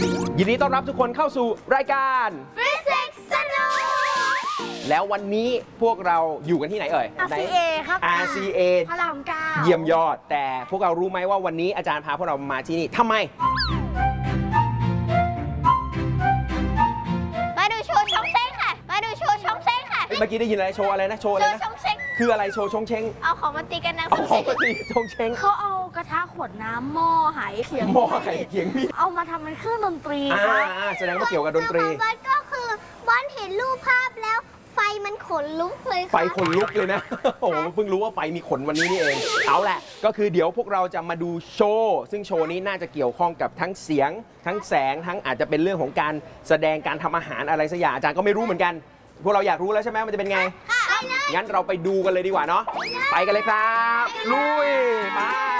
ยินดีต้อนรับทุกคนเข้าสู่รายการฟิสิกส์สนุกแล้ววันนี้พวกเราอยู่กันที่ไหนเอ่ย RCA ครับ RCA พระรามเก้าเยี่ยมยอดแต่พวกเรารู้ไหมว่าวันนี้อาจารย์พาพวกเรามาที่นี่ทำไมมาดูโชว์ชงเช้งค่ะมาดูโชว์ชงเช้งค่ะเมื่อกี้ได้ยินอะไรโชว์อะไรนะโชว์อะไรนะชงเช้งคืออะไรโชว์ชงเช้งเอาของมาตีกันนะเอาของมาตีชงเช้งเขาเอากระทะขวดน้ำหม้อไหเขียงหม้อไข่เขียงพี่เอามาทำเป็นเครื่องดนตรีแสดงว่าเกี่ยวกับดนตรีบอลก็คือบอลเห็นรูปภาพแล้วไฟมันขนลุกเลยค่ะไฟขนลุกเลยนะ โอ้โหเพิ่งรู้ว่าไฟมีขนวันนี้นี่เอง เอาแหละ ก็คือเดี๋ยวพวกเราจะมาดูโชว์ ซึ่งโชว์นี้น่าจะเกี่ยวข้องกับทั้งเสียง ทั้งแสง ทั้งอาจจะเป็นเรื่องของการแสดงการทำอาหารอะไรสักอย่างอาจารย์ก็ไม่รู้เหมือนกัน พวกเราอยากรู้แล้วใช่ไหมมันจะเป็นไงค่ะไปเลยงั้นเราไปดูกันเลยดีกว่าเนาะ ไปกันเลยครับ ลุย ไป